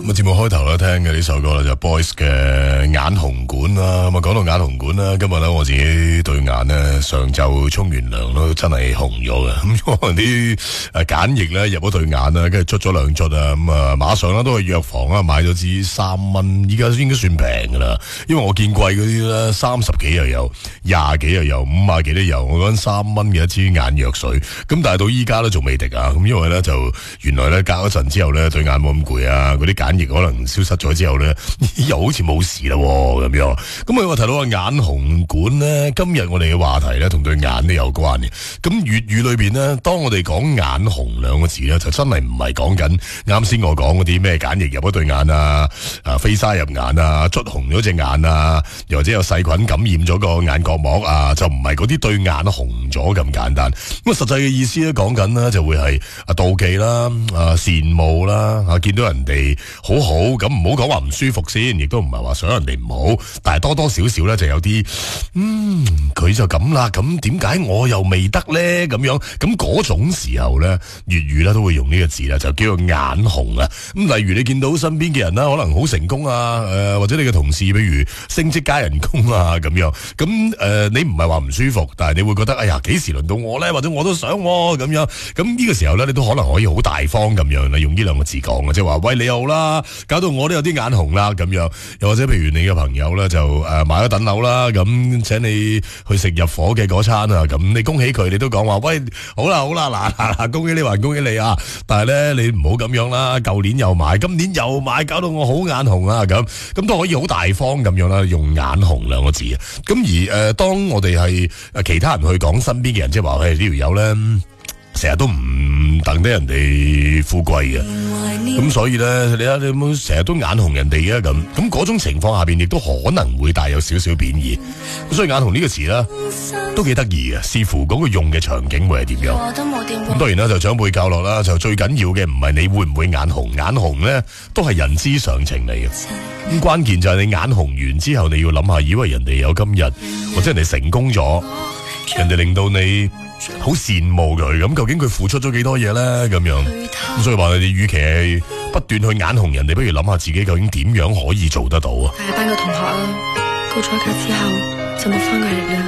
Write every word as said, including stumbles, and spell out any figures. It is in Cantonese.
咁啊，節目開頭咧聽嘅呢首歌咧就 Boys 嘅眼紅館啦。咁啊，講到眼紅館啦，今日咧我自己對眼咧上晝沖完涼都真係紅咗嘅。咁可能啲誒鹼液咧入咗對眼啦，跟住捽咗兩捽啊，咁啊馬上咧都去藥房啊買咗支三蚊，依家應該算平噶啦。因為我見貴嗰啲咧三十幾又有，廿幾又有，五啊幾都有。我講三蚊嘅一支眼藥水，咁但係到依家都仲未滴啊。咁因為咧就原來咧隔一陣之後咧對眼冇咁攰啊，嗰啲鹼液可能消失咗之後咧，又好似冇事啦咁樣。咁啊，我提到個眼紅館咧，今日我哋嘅話題咧同對眼都有關嘅。咁粵語裏邊咧，當我哋講眼紅兩個字咧，就真係唔係講緊啱先我講嗰啲咩鹼液入咗對眼啊，啊飛沙入眼啊，捽紅咗隻眼啊，又或者有細菌感染咗個眼角膜啊，就唔係嗰啲對眼紅咗咁簡單。咁啊，實際嘅意思咧講緊咧就會係啊妒忌啦，啊羨慕啦，啊見到人哋好好咁，唔好講話唔舒服先，亦都唔係話想人哋唔好，但係多多少少咧就有啲，嗯，佢就咁啦，咁點解我又未得咧？咁樣咁嗰種時候咧，粵語咧都會用呢個字啦，就叫做眼紅啊。咁例如你見到身邊嘅人啦，可能好成功啊，誒、呃、或者你嘅同事，譬如升職加人工啊咁樣，咁誒、呃、你唔係話唔舒服，但係你會覺得哎呀幾時輪到我咧？或者我都想咁樣，咁呢個時候咧，你都可能可以好大方咁樣啦，用呢兩個字講嘅，即係話喂你好啦，搞到我都有啲眼紅啦咁樣。又或者譬如你嘅朋友咧就誒、呃、買咗等樓啦，咁請你去食入伙嘅嗰餐啊，咁你恭喜佢，你都講話喂好啦好啦，嗱嗱嗱恭喜你還恭喜你啊！但係咧你唔好咁樣啦，舊年又買，今年又買，搞到我好眼紅啊咁，咁都可以好大方咁樣啦，用眼紅兩個字啊。咁而誒、呃、當我哋係誒其他人去講身邊嘅人，即係話喂呢條友咧成日都唔等得人哋富貴嘅，咁所以咧你睇你冇成日都眼紅人哋嘅咁，咁嗰種情況下邊亦都可能會帶有少少貶義，咁所以眼紅呢個詞咧都幾得意嘅，視乎嗰個用嘅場景會係點樣。咁當然啦，就長輩教落啦，就最緊要嘅唔係你會唔會眼紅，眼紅咧都係人之常情嚟嘅。咁關鍵就係你眼紅完之後，你要諗下，以為人哋有今日，或者人哋成功咗，人哋令到你好羨慕佢，咁究竟佢付出咗幾多嘢咧？咁樣，咁所以話你與其係不斷去眼紅人哋，不如諗下自己究竟點樣可以做得到啊！ 大班個同學啊，告咗假之後就冇翻過嚟啦。